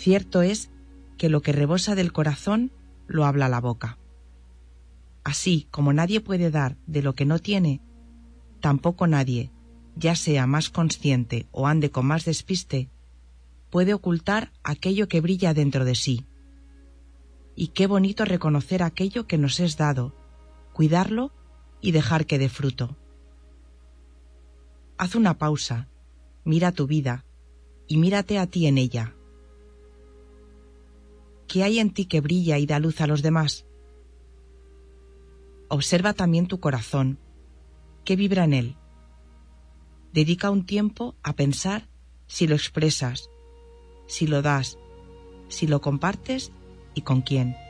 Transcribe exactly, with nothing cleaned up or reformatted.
Cierto es que lo que rebosa del corazón lo habla la boca. Así como nadie puede dar de lo que no tiene, tampoco nadie, ya sea más consciente o ande con más despiste, puede ocultar aquello que brilla dentro de sí. Y qué bonito reconocer aquello que nos es dado, cuidarlo y dejar que dé fruto. Haz una pausa, mira tu vida y mírate a ti en ella. ¿Qué hay en ti que brilla y da luz a los demás? Observa también tu corazón. ¿Qué vibra en él? Dedica un tiempo a pensar si lo expresas, si lo das, si lo compartes y con quién.